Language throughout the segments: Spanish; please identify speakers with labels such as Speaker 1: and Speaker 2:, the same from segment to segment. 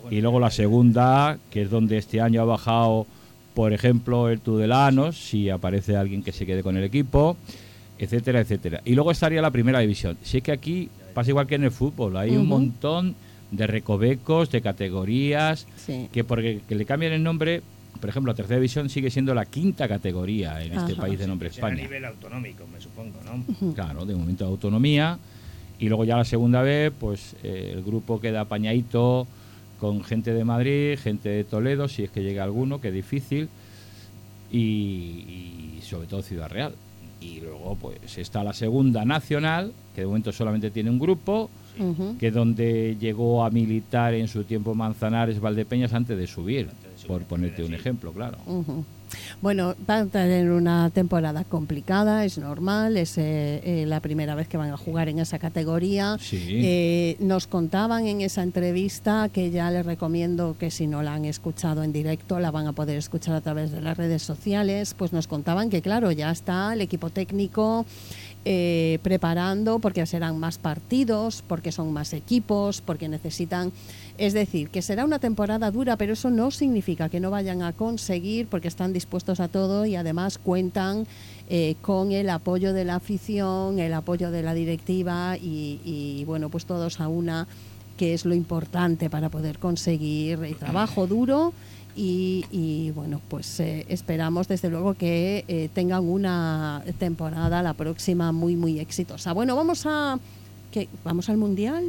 Speaker 1: y luego la segunda, que es donde este año ha bajado, por ejemplo, el Tudelanos, si aparece alguien que se quede con el equipo, etcétera, etcétera. Y luego estaría la primera división. Si es que aquí pasa igual que en el fútbol, hay un montón de recovecos, de categorías, que porque que le cambien el nombre, por ejemplo, la tercera división sigue siendo la quinta categoría en este país de nombre España.
Speaker 2: A nivel autonómico, me supongo, ¿no?
Speaker 1: Claro, de momento de autonomía. Y luego ya la segunda vez, pues el grupo queda apañadito con gente de Madrid, gente de Toledo, si es que llega alguno, que es difícil, y sobre todo Ciudad Real. Y luego pues está la segunda nacional, que de momento solamente tiene un grupo, que es donde llegó a militar en su tiempo Manzanares, Valdepeñas, antes de subir, por ponerte un ejemplo, claro.
Speaker 3: Bueno, van a tener una temporada complicada, es normal, es la primera vez que van a jugar en esa categoría. Nos contaban en esa entrevista, que ya les recomiendo que si no la han escuchado en directo, la van a poder escuchar a través de las redes sociales, pues nos contaban que claro, ya está el equipo técnico preparando, porque serán más partidos, porque son más equipos, porque necesitan... Es decir, que será una temporada dura, pero eso no significa que no vayan a conseguir, porque están dispuestos a todo y además cuentan con el apoyo de la afición, el apoyo de la directiva y bueno, pues todos a una, que es lo importante para poder conseguir el trabajo duro. Y bueno, pues esperamos desde luego que tengan una temporada la próxima muy muy exitosa. Bueno, vamos al Mundial.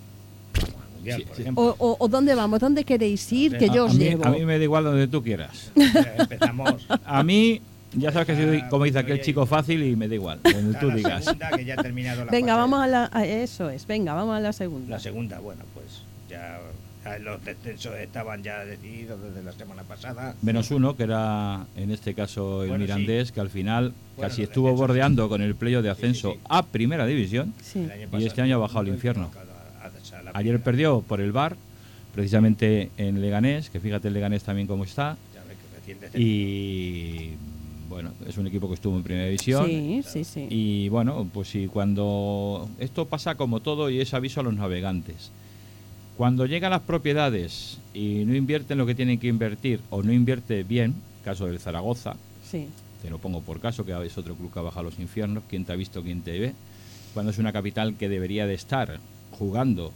Speaker 3: ¿O dónde vamos? ¿Dónde queréis ir? Que yo os llevo.
Speaker 1: A mí me da igual donde tú quieras.
Speaker 2: Empezamos.
Speaker 1: A mí, ya sabes que soy, como dice aquel chico, fácil, y me da igual, donde tú digas.
Speaker 2: Segunda, que ya ha terminado
Speaker 3: venga, vamos eso es. Venga, vamos a la segunda.
Speaker 2: La segunda, bueno, pues ya los descensos estaban ya decididos desde la semana pasada.
Speaker 1: Menos uno, que era en este caso el Mirandés, que al final casi estuvo bordeando con el playoff de ascenso a Primera División, y este año ha bajado al infierno. Ayer perdió por el VAR, precisamente en Leganés, que fíjate el Leganés también cómo está. Y bueno, es un equipo que estuvo en Primera División.
Speaker 3: Sí.
Speaker 1: Y bueno, pues sí, cuando esto pasa como todo, y es aviso a los navegantes. Cuando llegan las propiedades y no invierten lo que tienen que invertir, o no invierte bien, caso del Zaragoza, te lo pongo por caso, que es otro club que ha bajado a los infiernos, quién te ha visto, quién te ve, cuando es una capital que debería de estar jugando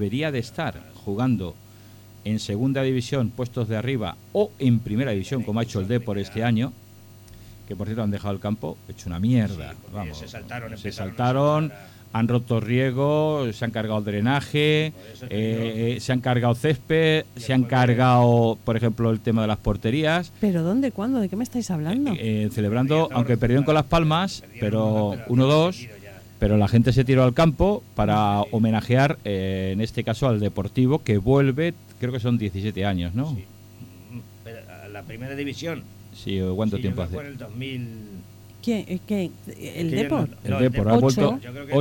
Speaker 1: en segunda división, puestos de arriba, o en primera división, como ha hecho el Depor este año, que por cierto han dejado el campo hecho una mierda. Vamos, se saltaron, han roto riego, se han cargado el drenaje, se han cargado césped, se han cargado, por ejemplo, el tema de las porterías.
Speaker 3: ¿Pero dónde? ¿Cuándo? ¿De qué me estáis hablando?
Speaker 1: Celebrando, aunque perdieron con Las Palmas, pero 1-2. Pero la gente se tiró al campo para homenajear, en este caso, al Deportivo, que vuelve, creo que son 17 años, ¿no?
Speaker 2: Sí. Pero a la Primera División.
Speaker 1: Sí, ¿cuánto tiempo hace?
Speaker 2: Fue en el 2000...
Speaker 3: ¿Qué? ¿El Depor?
Speaker 1: El Depor ha vuelto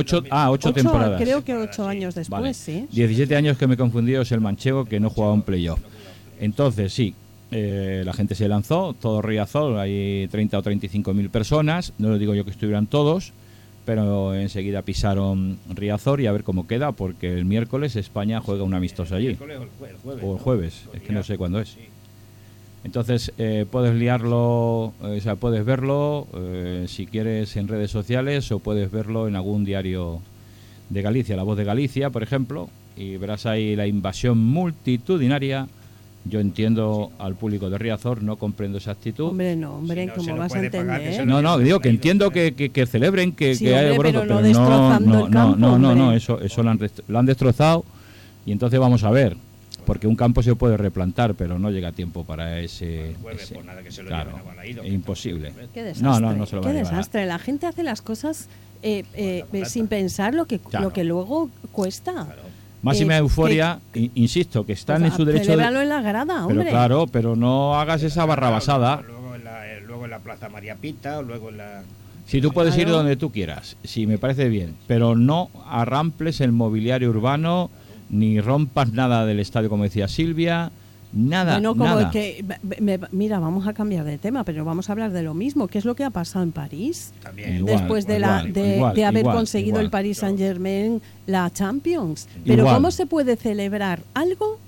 Speaker 1: 8 temporadas.
Speaker 3: Creo que 8 años después,
Speaker 1: vale.
Speaker 3: sí.
Speaker 1: 17 años que me he confundido, es el manchego que no jugaba un playoff. Entonces, sí, la gente se lanzó, todo Riazor, hay 30 o 35.000 personas, no lo digo yo que estuvieran todos, pero enseguida pisaron Riazor y a ver cómo queda, porque el miércoles España juega un amistoso allí. O el jueves, es que no sé cuándo es. Entonces puedes liarlo, o sea, puedes verlo si quieres en redes sociales, o puedes verlo en algún diario de Galicia, La Voz de Galicia, por ejemplo, y verás ahí la invasión multitudinaria. Yo entiendo al público de Riazor, no comprendo esa actitud.
Speaker 3: Hombre, ¿cómo vas a entender?
Speaker 1: No, digo que entiendo que celebren, que haya alboroto,
Speaker 3: pero no destrozando el campo.
Speaker 1: No, eso lo han destrozado, y entonces vamos a ver, porque un campo se puede replantar, pero no llega tiempo para ese claro, es imposible.
Speaker 3: Qué desastre,
Speaker 1: no se lo va a llevar.
Speaker 3: Qué desastre, la gente hace las cosas sin pensar lo que luego cuesta.
Speaker 2: Claro.
Speaker 1: Máxima euforia, insisto, que están en su derecho
Speaker 3: celebrarlo en la grada, hombre.
Speaker 1: Pero claro, pero no hagas esa barrabasada.
Speaker 2: Luego en la Plaza María Pita, o luego en la...
Speaker 1: Si tú puedes ir donde tú quieras, sí, me parece bien, pero no arramples el mobiliario urbano, ni rompas nada del estadio, como decía Silvia, nada, nada.
Speaker 3: Mira, vamos a cambiar de tema, pero vamos a hablar de lo mismo. ¿Qué es lo que ha pasado en París?
Speaker 2: También.
Speaker 1: Igual,
Speaker 3: después de haber conseguido el Paris Saint-Germain la Champions. Pero
Speaker 1: Igual.
Speaker 3: ¿cómo se puede celebrar algo